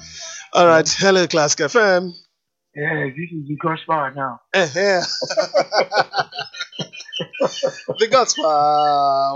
All You right. know? Hello, Classic FM. Yeah, this is the crossbar now. Eh, yeah. The Godspot.